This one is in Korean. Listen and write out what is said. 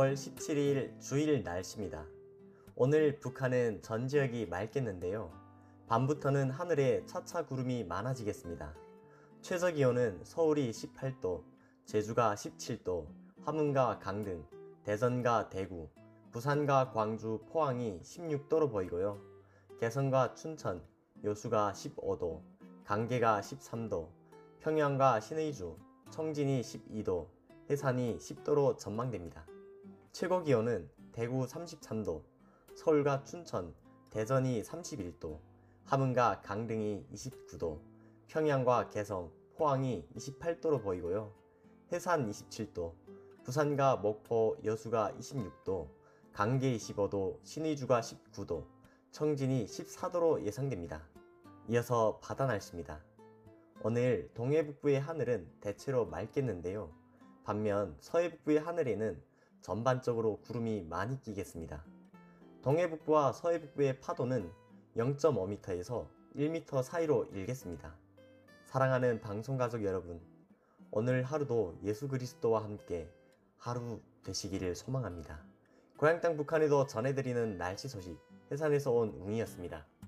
5월 17일 주일 날씨입니다. 오늘 북한은 전 지역이 맑겠는데요. 밤부터는 하늘에 차차 구름이 많아지겠습니다. 최저기온은 서울이 18도, 제주가 17도, 화문과 강등, 대전과 대구, 부산과 광주, 포항이 16도로 보이고요. 개성과 춘천, 여수가 15도, 강계가 13도, 평양과 신의주, 청진이 12도, 해산이 10도로 전망됩니다. 최고기온은 대구 33도, 서울과 춘천, 대전이 31도, 함흥과 강릉이 29도, 평양과 개성, 포항이 28도로 보이고요. 해산 27도, 부산과 목포, 여수가 26도, 강계 25도, 신의주가 19도, 청진이 14도로 예상됩니다. 이어서 바다 날씨입니다. 오늘 동해북부의 하늘은 대체로 맑겠는데요. 반면 서해북부의 하늘에는 전반적으로 구름이 많이 끼겠습니다. 동해북부와 서해북부의 파도는 0.5m에서 1m 사이로 일겠습니다. 사랑하는 방송가족 여러분, 오늘 하루도 예수 그리스도와 함께 하루 되시기를 소망합니다. 고향 땅 북한에도 전해드리는 날씨 소식, 해산에서 온 웅이었습니다.